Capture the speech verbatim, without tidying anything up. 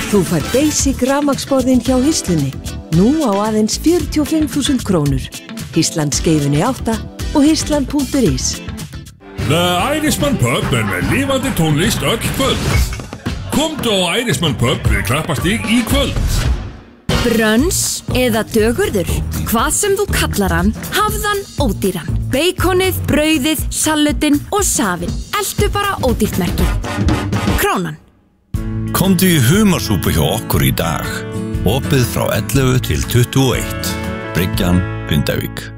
Þú fær Basic rafmagnsborðin hjá Hislunni. Nú á aðeins fjörutíu og fimm þúsund krónur. Hisland skeifunni átta og hisland punktur is. The Irishman Pub er með lifandi tónlist öll kvöld. Komdu á Irishman Pub við Klappastíg í kvöld. Brönns eða dögurður, hvað sem þú kallar hann, hafðan ódýran. Beikonið, brauðið, salutinn og safinn. Eltu bara ódýrt merkið. Krónan. Komdu í humarsúpu hjá okkur í dag. Opið frá ellefu til tuttugu og eitt. Bryggjan, Grindavík.